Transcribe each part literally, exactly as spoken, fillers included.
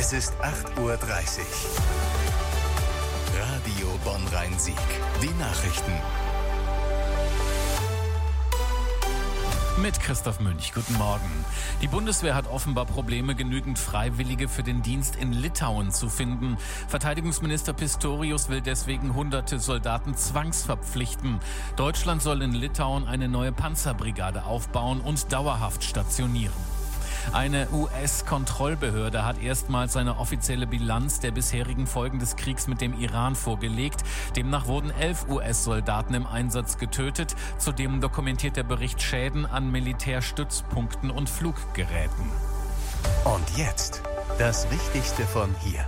Es ist acht Uhr dreißig. Radio Bonn-Rhein-Sieg. Die Nachrichten. Mit Christoph Münch. Guten Morgen. Die Bundeswehr hat offenbar Probleme, genügend Freiwillige für den Dienst in Litauen zu finden. Verteidigungsminister Pistorius will deswegen hunderte Soldaten zwangsverpflichten. Deutschland soll in Litauen eine neue Panzerbrigade aufbauen und dauerhaft stationieren. Eine U S-Kontrollbehörde hat erstmals eine offizielle Bilanz der bisherigen Folgen des Kriegs mit dem Iran vorgelegt. Demnach wurden elf U S-Soldaten im Einsatz getötet. Zudem dokumentiert der Bericht Schäden an Militärstützpunkten und Fluggeräten. Und jetzt das Wichtigste von hier.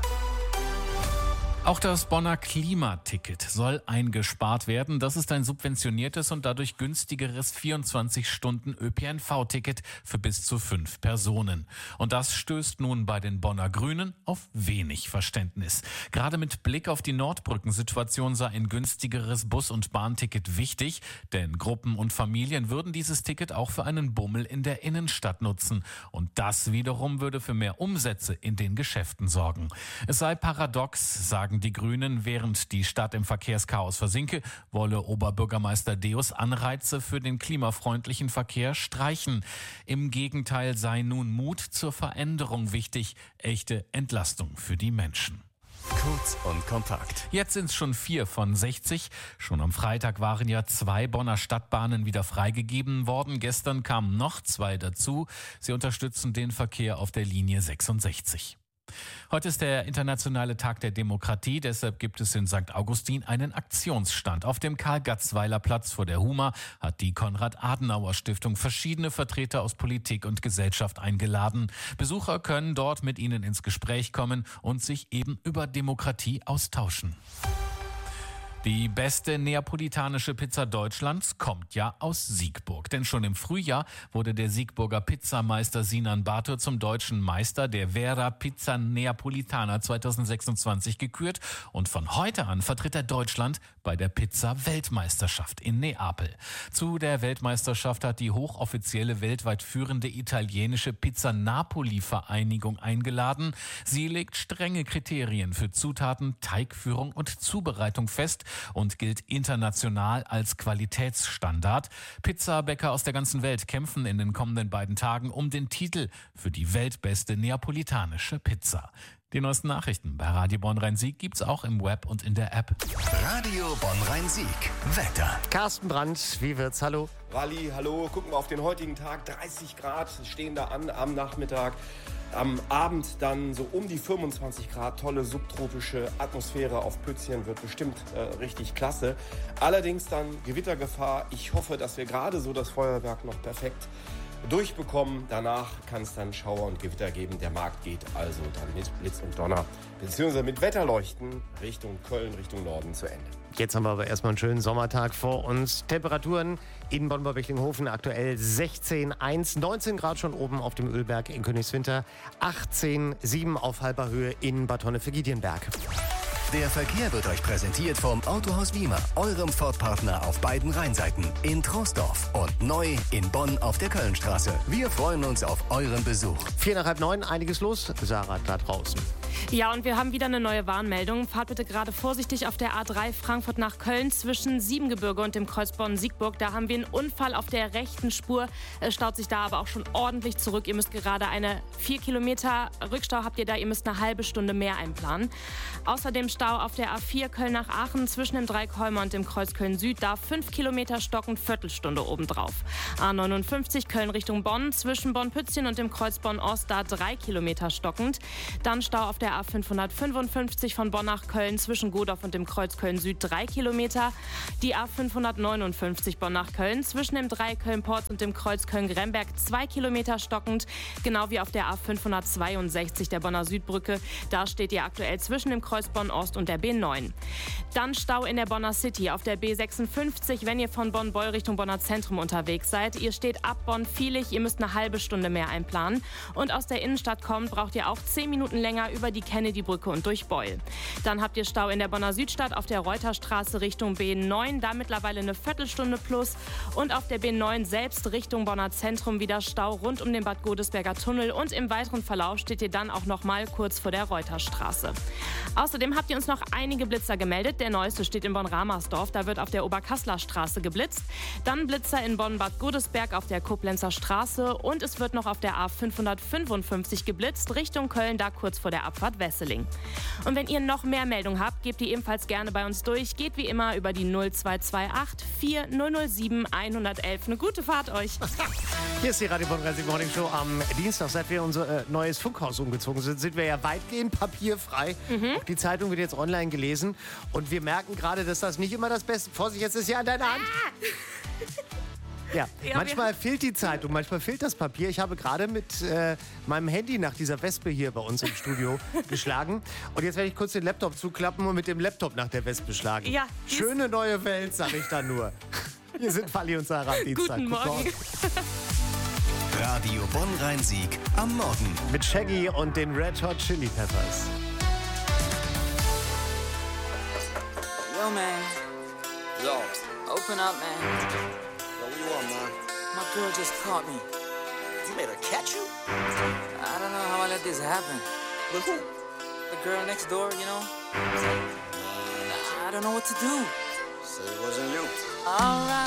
Auch das Bonner Klimaticket soll eingespart werden. Das ist ein subventioniertes und dadurch günstigeres vierundzwanzig Stunden Ö P N V-Ticket für bis zu fünf Personen. Und das stößt nun bei den Bonner Grünen auf wenig Verständnis. Gerade mit Blick auf die Nordbrückensituation sei ein günstigeres Bus- und Bahnticket wichtig, denn Gruppen und Familien würden dieses Ticket auch für einen Bummel in der Innenstadt nutzen. Und das wiederum würde für mehr Umsätze in den Geschäften sorgen. Es sei paradox, sagen die Grünen, während die Stadt im Verkehrschaos versinke, wolle Oberbürgermeister Deus Anreize für den klimafreundlichen Verkehr streichen. Im Gegenteil sei nun Mut zur Veränderung wichtig, echte Entlastung für die Menschen. Kurz und kompakt. Jetzt sind es schon vier von sechzig. Schon am Freitag waren ja zwei Bonner Stadtbahnen wieder freigegeben worden. Gestern kamen noch zwei dazu. Sie unterstützen den Verkehr auf der Linie sechsundsechzig. Heute ist der internationale Tag der Demokratie, deshalb gibt es in Sankt Augustin einen Aktionsstand. Auf dem Karl-Gatzweiler-Platz vor der Huma hat die Konrad-Adenauer-Stiftung verschiedene Vertreter aus Politik und Gesellschaft eingeladen. Besucher können dort mit ihnen ins Gespräch kommen und sich eben über Demokratie austauschen. Die beste neapolitanische Pizza Deutschlands kommt ja aus Siegburg. Denn schon im Frühjahr wurde der Siegburger Pizzameister Sinan Batur zum deutschen Meister der Vera Pizza Neapolitana zweitausendsechsundzwanzig gekürt. Und von heute an vertritt er Deutschland bei der Pizza-Weltmeisterschaft in Neapel. Zu der Weltmeisterschaft hat die hochoffizielle weltweit führende italienische Pizza-Napoli-Vereinigung eingeladen. Sie legt strenge Kriterien für Zutaten, Teigführung und Zubereitung fest und gilt international als Qualitätsstandard. Pizzabäcker aus der ganzen Welt kämpfen in den kommenden beiden Tagen um den Titel für die weltbeste neapolitanische Pizza. Die neuesten Nachrichten bei Radio Bonn-Rhein-Sieg gibt's auch im Web und in der App. Radio Bonn-Rhein-Sieg. Wetter. Carsten Brandt, wie wird's? Hallo. Rally, hallo. Gucken wir auf den heutigen Tag. dreißig Grad stehen da an am Nachmittag. Am Abend dann so um die fünfundzwanzig Grad. Tolle subtropische Atmosphäre auf Pützchen, wird bestimmt äh, richtig klasse. Allerdings dann Gewittergefahr. Ich hoffe, dass wir gerade so das Feuerwerk noch perfekt durchbekommen. Danach kann es dann Schauer und Gewitter geben. Der Markt geht also dann mit Blitz und Donner beziehungsweise mit Wetterleuchten Richtung Köln, Richtung Norden zu Ende. Jetzt haben wir aber erstmal einen schönen Sommertag vor uns. Temperaturen in Bonn-Bechtlinghofen aktuell sechzehn Komma eins, neunzehn Grad schon oben auf dem Ölberg in Königswinter, achtzehn Komma sieben auf halber Höhe in Bad Honnef-Giedienberg. Der Verkehr wird euch präsentiert vom Autohaus Wiemer, eurem Ford-Partner auf beiden Rheinseiten, in Troisdorf und neu in Bonn auf der Kölnstraße. Wir freuen uns auf euren Besuch. Vier nach halb neun, einiges los. Sarah da draußen. Ja, und wir haben wieder eine neue Warnmeldung. Fahrt bitte gerade vorsichtig auf der A drei Frankfurt nach Köln zwischen Siebengebirge und dem Kreuz Bonn-Siegburg. Da haben wir einen Unfall auf der rechten Spur. Es staut sich da aber auch schon ordentlich zurück. Ihr müsst gerade eine vier Kilometer Rückstau habt ihr da. Ihr müsst eine halbe Stunde mehr einplanen. Außerdem Stau auf der A vier Köln nach Aachen zwischen dem Dreieckholmer und dem Kreuz Köln-Süd. Da fünf Kilometer stockend, Viertelstunde obendrauf. A neunundfünfzig Köln Richtung Bonn zwischen Bonn-Pützchen und dem Kreuz Bonn-Ost. Da drei Kilometer stockend. Dann Stau auf der A fünfhundertfünfundfünfzig von Bonn nach Köln zwischen Godorf und dem Kreuz Köln-Süd drei Kilometer. Die A fünfhundertneunundfünfzig Bonn nach Köln zwischen dem Dreieck Köln-Porz und dem Kreuz Köln-Gremberg zwei Kilometer stockend. Genau wie auf der A fünfhundertzweiundsechzig der Bonner Südbrücke. Da steht ihr aktuell zwischen dem Kreuz Bonn-Ost und der B neun. Dann Stau in der Bonner City auf der B sechsundfünfzig, wenn ihr von Bonn-Beul Richtung Bonner Zentrum unterwegs seid. Ihr steht ab Bonn-Vielig, ihr müsst eine halbe Stunde mehr einplanen. Und aus der Innenstadt kommt, braucht ihr auch zehn Minuten länger über die Kennedy-Brücke und durch Beul. Dann habt ihr Stau in der Bonner Südstadt auf der Reuterstraße Richtung B neun, da mittlerweile eine Viertelstunde plus. Und auf der B neun selbst Richtung Bonner Zentrum wieder Stau rund um den Bad Godesberger Tunnel. Und im weiteren Verlauf steht ihr dann auch noch mal kurz vor der Reuterstraße. Außerdem habt ihr uns noch einige Blitzer gemeldet. Der neueste steht in Bonn-Ramersdorf, da wird auf der Oberkasseler Straße geblitzt. Dann Blitzer in Bonn-Bad Godesberg auf der Koblenzer Straße. Und es wird noch auf der A fünfhundertfünfundfünfzig geblitzt, Richtung Köln, da kurz vor der Abfahrt Wesseling. Und wenn ihr noch mehr Meldungen habt, gebt die ebenfalls gerne bei uns durch. Geht wie immer über die null zwei zwei acht vier null null sieben eins eins eins. Eine gute Fahrt euch. Hier ist die Radio Bonn dreißig Morning Show am Dienstag. Seit wir unser äh, neues Funkhaus umgezogen sind, sind wir ja weitgehend papierfrei. Mhm. Auch die Zeitung wird jetzt online gelesen. Und wir merken gerade, dass das nicht immer das Beste... Vorsicht, jetzt ist ja an deiner Hand. Ah! Ja, ja, manchmal fehlt die Zeitung, manchmal fehlt das Papier. Ich habe gerade mit äh, meinem Handy nach dieser Wespe hier bei uns im Studio geschlagen. Und jetzt werde ich kurz den Laptop zuklappen und mit dem Laptop nach der Wespe schlagen. Ja, schöne neue Welt, sage ich da nur. Hier sind Falli und Sarah am Dienstag. Guten Morgen. Guten Morgen. Radio Bonn-Rhein-Sieg am Morgen. Mit Shaggy und den Red Hot Chili Peppers. Yo, man. Yo. Open up, man. Yo, what you want, man? My girl just caught me. You made her catch you? I don't know how I let this happen. With who? The girl next door, you know? I don't know what to do. So it wasn't you. All right.